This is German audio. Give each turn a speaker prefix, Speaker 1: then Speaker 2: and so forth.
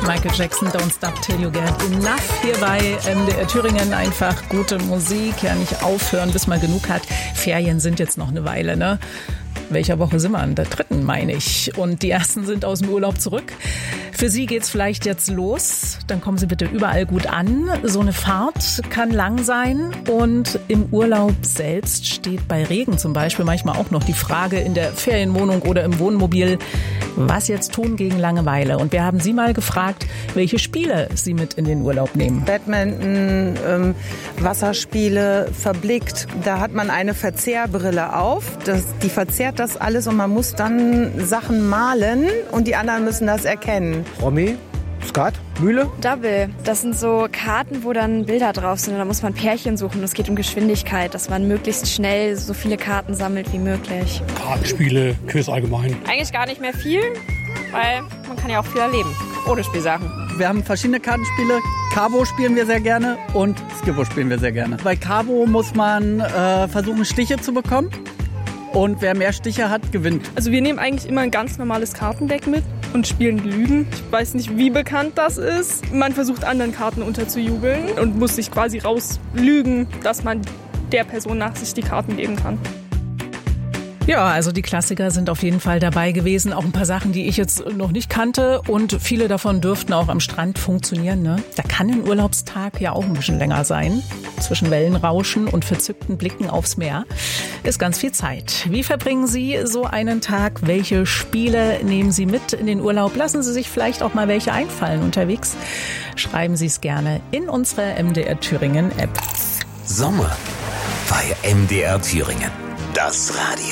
Speaker 1: Michael Jackson, Don't Stop Till You Get Enough. Hier bei MDR Thüringen einfach gute Musik. Ja, nicht aufhören, bis man genug hat. Ferien sind jetzt noch eine Weile, ne? Welcher Woche sind wir? In der 3. meine ich. Und die ersten sind aus dem Urlaub zurück. Für Sie geht's vielleicht jetzt los. Dann kommen Sie bitte überall gut an. So eine Fahrt kann lang sein. Und im Urlaub selbst steht bei Regen zum Beispiel manchmal auch noch die Frage in der Ferienwohnung oder im Wohnmobil, was jetzt tun gegen Langeweile. Und wir haben Sie mal gefragt, welche Spiele Sie mit in den Urlaub nehmen.
Speaker 2: Badminton, Wasserspiele, verblickt. Da hat man eine Verzehrbrille auf. Die verzerrt das alles und man muss dann Sachen malen und die anderen müssen das erkennen.
Speaker 3: Romy, Skat, Mühle?
Speaker 4: Double. Das sind so Karten, wo dann Bilder drauf sind und da muss man Pärchen suchen. Es geht um Geschwindigkeit, dass man möglichst schnell so viele Karten sammelt wie möglich.
Speaker 5: Kartenspiele, Quiz allgemein.
Speaker 6: Eigentlich gar nicht mehr viel, weil man kann ja auch viel erleben. Ohne Spielsachen.
Speaker 7: Wir haben verschiedene Kartenspiele. Cabo spielen wir sehr gerne und Skippo spielen wir sehr gerne. Bei Cabo muss man versuchen, Stiche zu bekommen. Und wer mehr Stiche hat, gewinnt.
Speaker 8: Also wir nehmen eigentlich immer ein ganz normales Kartendeck mit und spielen Lügen. Ich weiß nicht, wie bekannt das ist. Man versucht anderen Karten unterzujubeln und muss sich quasi rauslügen, dass man der Person nach sich die Karten geben kann.
Speaker 1: Ja, also die Klassiker sind auf jeden Fall dabei gewesen. Auch ein paar Sachen, die ich jetzt noch nicht kannte. Und viele davon dürften auch am Strand funktionieren, ne? Da kann ein Urlaubstag ja auch ein bisschen länger sein. Zwischen Wellenrauschen und verzückten Blicken aufs Meer ist ganz viel Zeit. Wie verbringen Sie so einen Tag? Welche Spiele nehmen Sie mit in den Urlaub? Lassen Sie sich vielleicht auch mal welche einfallen unterwegs. Schreiben Sie es gerne in unsere MDR Thüringen App.
Speaker 9: Sommer bei MDR Thüringen. Das Radio.